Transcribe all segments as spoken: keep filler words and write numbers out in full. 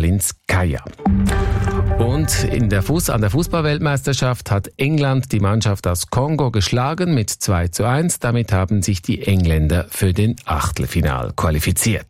Kalinskaya. Und in der Fuß, an der Fußball-Weltmeisterschaft hat England die Mannschaft aus Kongo geschlagen mit zwei zu eins. Damit haben sich die Engländer für den Achtelfinal qualifiziert.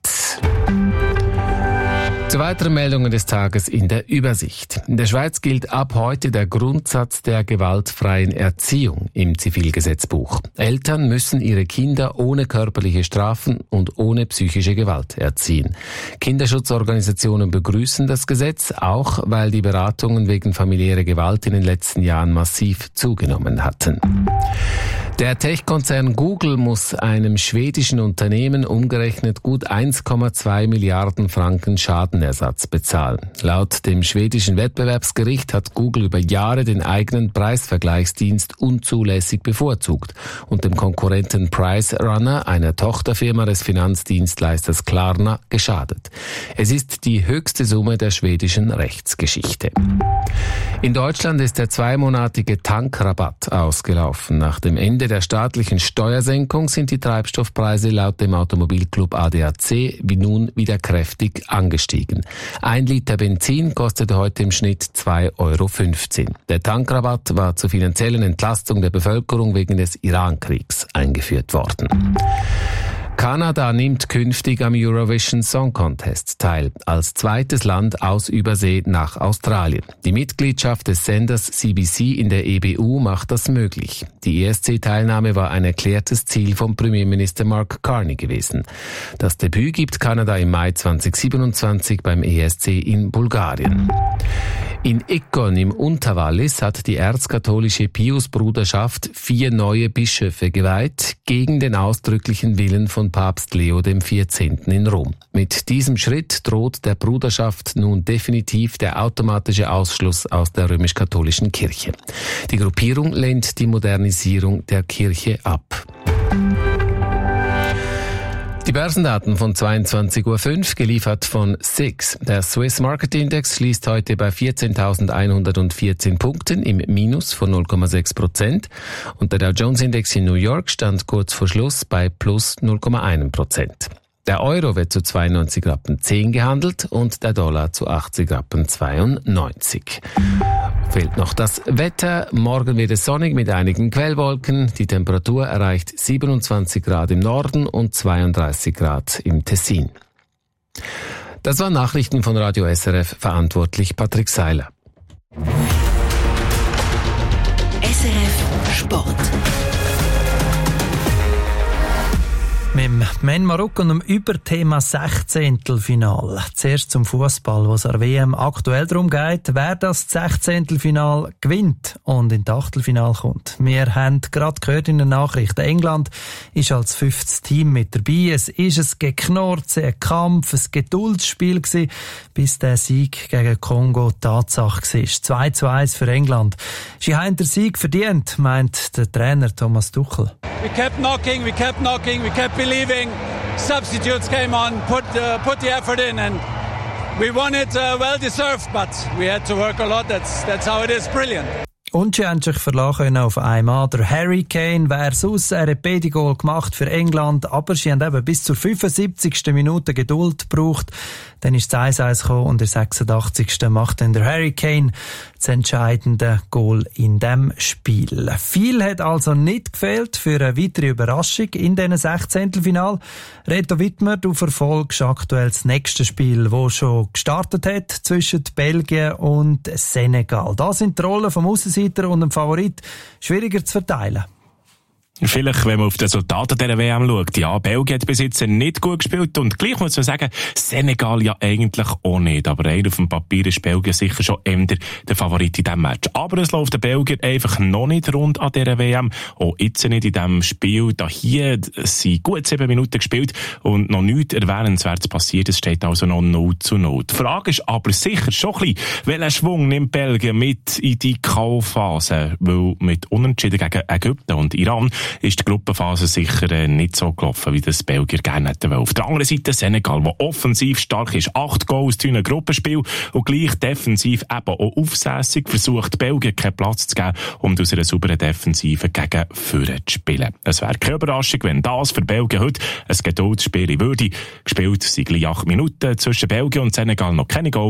Zu weiteren Meldungen des Tages in der Übersicht. In der Schweiz gilt ab heute der Grundsatz der gewaltfreien Erziehung im Zivilgesetzbuch. Eltern müssen ihre Kinder ohne körperliche Strafen und ohne psychische Gewalt erziehen. Kinderschutzorganisationen begrüßen das Gesetz, auch weil die Beratungen wegen familiärer Gewalt in den letzten Jahren massiv zugenommen hatten. Der Tech-Konzern Google muss einem schwedischen Unternehmen umgerechnet gut eins Komma zwei Milliarden Franken Schadenersatz bezahlen. Laut dem schwedischen Wettbewerbsgericht hat Google über Jahre den eigenen Preisvergleichsdienst unzulässig bevorzugt und dem Konkurrenten PriceRunner, einer Tochterfirma des Finanzdienstleisters Klarna, geschadet. Es ist die höchste Summe der schwedischen Rechtsgeschichte. In Deutschland ist der zweimonatige Tankrabatt ausgelaufen. Nach dem Ende der staatlichen Steuersenkung sind die Treibstoffpreise laut dem Automobilclub A D A C wie nun wieder kräftig angestiegen. Ein Liter Benzin kostete heute im Schnitt zwei Euro fünfzehn. Der Tankrabatt war zur finanziellen Entlastung der Bevölkerung wegen des Irankriegs eingeführt worden. Kanada nimmt künftig am Eurovision Song Contest teil, als zweites Land aus Übersee nach Australien. Die Mitgliedschaft des Senders C B C in der E B U macht das möglich. Die E S C-Teilnahme war ein erklärtes Ziel von Premierminister Mark Carney gewesen. Das Debüt gibt Kanada im Mai zweitausendsiebenundzwanzig beim E S C in Bulgarien. In Ikkon im Unterwallis hat die erzkatholische Piusbruderschaft vier neue Bischöfe geweiht, gegen den ausdrücklichen Willen von Papst Leo der vierzehnte in Rom. Mit diesem Schritt droht der Bruderschaft nun definitiv der automatische Ausschluss aus der römisch-katholischen Kirche. Die Gruppierung lehnt die Modernisierung der Kirche ab. Die Börsendaten von zweiundzwanzig Uhr fünf, geliefert von S I X. Der Swiss Market Index schließt heute bei vierzehntausendeinhundertvierzehn Punkten im Minus von null Komma sechs Prozent und der Dow Jones Index in New York stand kurz vor Schluss bei plus null Komma eins Prozent. Der Euro wird zu zweiundneunzig Rappen zehn gehandelt und der Dollar zu achtzig Rappen zweiundneunzig. Fehlt noch das Wetter. Morgen wird es sonnig mit einigen Quellwolken. Die Temperatur erreicht siebenundzwanzig Grad im Norden und zweiunddreißig Grad im Tessin. Das waren Nachrichten von Radio S R F, verantwortlich Patrick Seiler. S R F Sport. Mit dem Men Marokko und dem Überthema Sechzehntelfinal. Zuerst zum Fußball, wo es an der W M aktuell darum geht, wer das Sechzehntelfinal gewinnt und in das Achtelfinal kommt. Wir haben gerade gehört in den Nachrichten, England ist als fünftes Team mit dabei. Es ist ein Geknurze, ein Kampf, ein Geduldsspiel gewesen, bis der Sieg gegen Kongo Tatsache war. zwei zu eins für England. Sie haben den Sieg verdient, meint der Trainer Thomas Tuchel. We kept knocking, we kept knocking, we kept believing. Substitutes came on, put uh, put the effort in, and we won it uh, well deserved. But we had to work a lot. That's that's how it is. Brilliant. Und sie haben sich verlassen auf einen Mann. Der Harry Kane wäre sonst, er hat beide Goal gemacht für England, aber sie haben eben bis zur fünfundsiebzigsten Minute Geduld gebraucht. Dann ist das eins eins gekommen und der sechsundachtzigsten macht dann der Harry Kane das entscheidende Goal in dem Spiel. Viel hat also nicht gefehlt für eine weitere Überraschung in diesen Sechzehntelfinal. Reto Wittmer, du verfolgst aktuell das nächste Spiel, das schon gestartet hat zwischen Belgien und Senegal. Da sind die Rollen vom Aussenseiter und dem Favorit schwieriger zu verteilen. Vielleicht, wenn man auf die Resultate dieser W M schaut. Ja, Belgien hat bis jetzt nicht gut gespielt und gleich muss man sagen, Senegal ja eigentlich auch nicht. Aber rein auf dem Papier ist Belgien sicher schon eher der Favorit in diesem Match. Aber es läuft den Belgier einfach noch nicht rund an dieser W M. Auch jetzt nicht in diesem Spiel. Da hier sind gut sieben Minuten gespielt und noch nichts Erwähnenswertes passiert. Es steht also noch null zu null. Die Frage ist aber sicher schon ein bisschen, welchen Schwung nimmt Belgien mit in die K O-Phase? Weil mit Unentschieden gegen Ägypten und Iran ist die Gruppenphase sicher äh, nicht so gelaufen, wie das Belgier gerne hätten wollen. Auf der anderen Seite Senegal, der offensiv stark ist. Acht Goals in einem Gruppenspiel und gleich defensiv eben auch aufsässig versucht, Belgien keinen Platz zu geben, um aus einer sauberen Defensive gegen Führer zu spielen. Es wäre keine Überraschung, wenn das für Belgien heute ein Geduldsspiel würde. Gespielt sind gleich acht Minuten zwischen Belgien und Senegal noch keine Goals.